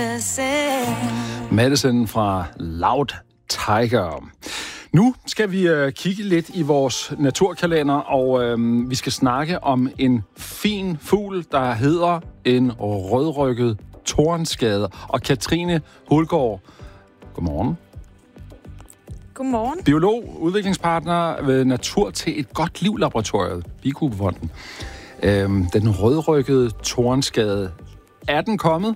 Madison fra Loud Tiger. Nu skal vi kigge lidt i vores naturkalender, og vi skal snakke om en fin fugl, der hedder en rødrygget tornskade. Og Katrine Hulgaard, godmorgen. Godmorgen. Biolog, udviklingspartner ved Natur til et godt liv-laboratoriet, Bikubefonden. Den rødryggede tornskade, er den kommet?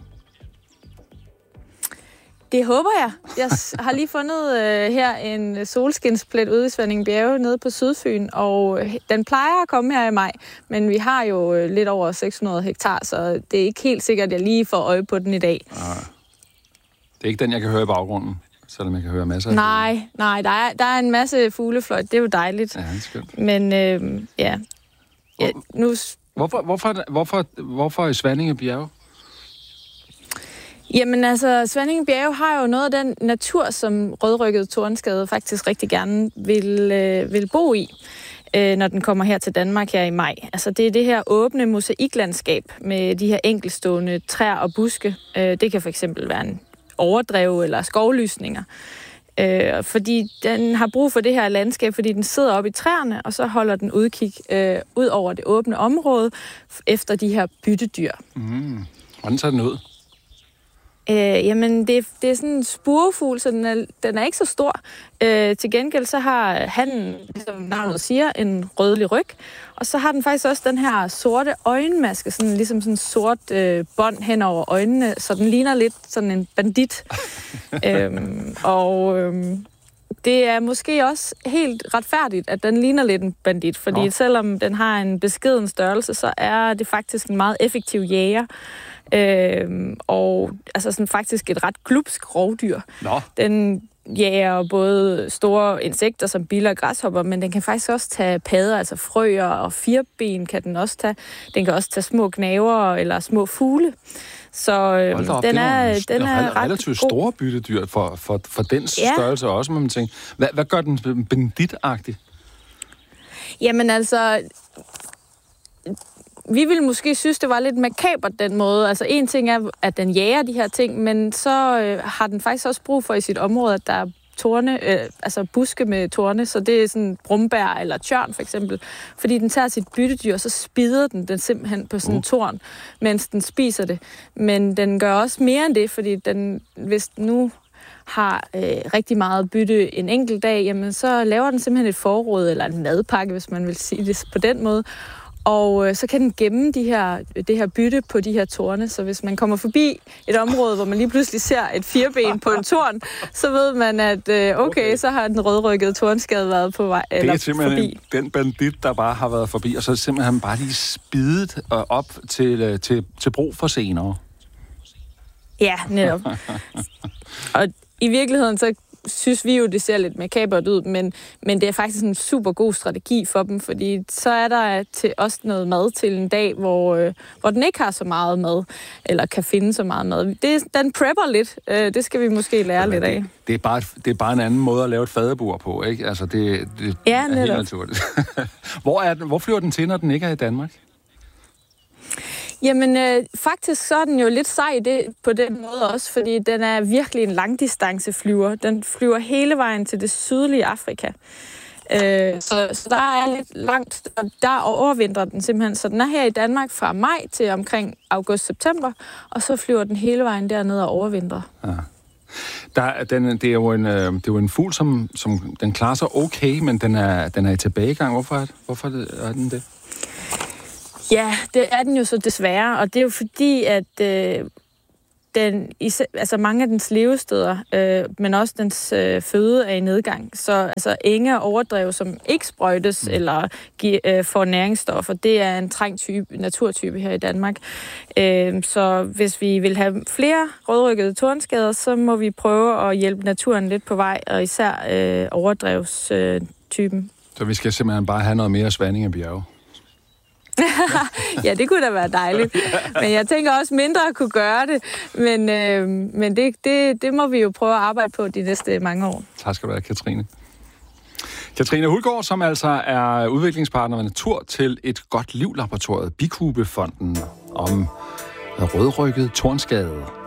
Det håber jeg. Jeg har lige fundet her en solskinsplet ude i Svanningbjerge nede på Sydfyn, og den plejer at komme her i maj, men vi har jo lidt over 600 hektar, så det er ikke helt sikkert, at jeg lige får øje på den i dag. Det er ikke den, jeg kan høre i baggrunden, selvom jeg kan høre masser af Nej, der er en masse fuglefløjt, det er jo dejligt. Ja, det er skønt. Men ja, nu... Hvorfor i Svanningebjerge? Jamen altså, Svanningebjerge har jo noget af den natur, som rødrygget tornskade faktisk rigtig gerne vil bo i, når den kommer her til Danmark her i maj. Altså det er det her åbne mosaiklandskab med de her enkeltstående træer og buske. Det kan for eksempel være en overdrev eller skovlysninger. Fordi den har brug for det her landskab, fordi den sidder oppe i træerne, og så holder den udkig ud over det åbne område efter de her byttedyr. Hvordan ser den ud? Jamen, det er sådan en spurvefugl, så den er ikke så stor. Til gengæld så har hannen, ligesom navnet siger, en rødlig ryg. Og så har den faktisk også den her sorte øjenmaske, sådan, ligesom sådan en sort bånd hen over øjnene, så den ligner lidt sådan en bandit. Det er måske også helt retfærdigt, at den ligner lidt en bandit, fordi selvom den har en beskeden størrelse, så er det faktisk en meget effektiv jæger. Og altså sådan faktisk et ret glupsk rovdyr. Den jager både store insekter som biller og græshopper, men den kan faktisk også tage padder, altså frøer og firben kan den også tage. Den kan også tage små gnaver eller små fugle. Så den er relativt store byttedyr for den størrelse også, må man tænke. Hvad gør den banditagtig? Jamen altså... Vi ville måske synes, det var lidt makabert den måde. Altså en ting er, at den jager de her ting, men så har den faktisk også brug for i sit område, at der er torne, altså buske med torne, så det er sådan brumbær eller tjørn for eksempel. Fordi den tager sit byttedyr, så spider den simpelthen på sådan en torn, mens den spiser det. Men den gør også mere end det, fordi hvis den nu har rigtig meget bytte en enkelt dag, jamen så laver den simpelthen et forråd eller en madpakke, hvis man vil sige det på den måde. Og så kan den gemme det her bytte på de her torne, så hvis man kommer forbi et område, hvor man lige pludselig ser et firben på en torn, så ved man, at okay, så har den rødryggede tornskade været på vej eller forbi. Det er simpelthen den bandit, der bare har været forbi, og så simpelthen bare lige spidet op til brug for senere. Ja, netop. Og i virkeligheden så synes vi jo, det ser lidt makabert ud, men det er faktisk en super god strategi for dem, fordi så er der til også noget mad til en dag, hvor den ikke har så meget mad, eller kan finde så meget mad. Den prepper lidt. Det skal vi måske lære lidt af. Det er bare en anden måde at lave et fadebur på, ikke? Altså, det er helt naturligt. Hvor flyver den til, når den ikke er i Danmark? Jamen, faktisk så er den jo lidt sej på den måde også, fordi den er virkelig en langdistanceflyver. Den flyver hele vejen til det sydlige Afrika. Så der er lidt langt, og der overvintrer den simpelthen. Så den er her i Danmark fra maj til omkring august-september, og så flyver den hele vejen derned og overvintrer. Ja. Det er jo en fugl, som den klarer sig okay, men den er i tilbagegang. Hvorfor er den det? Ja, det er den jo så desværre, og det er jo fordi, at mange af dens levesteder, men også dens føde er i nedgang. Så altså, enge og overdrev, som ikke sprøjtes eller får næringsstoffer, det er en trængt naturtype her i Danmark. Så hvis vi vil have flere rødryggede tornskader, så må vi prøve at hjælpe naturen lidt på vej, og især overdrevstypen. Så vi skal simpelthen bare have noget mere Svanningebjerge? Ja, det kunne da være dejligt. Men jeg tænker også mindre at kunne gøre det. Men det må vi jo prøve at arbejde på de næste mange år. Tak skal du have, Katrine. Katrine Hulgaard, som altså er udviklingspartner ved Natur til et godt liv-laboratoriet Bikubefonden om rødrygget tornskade.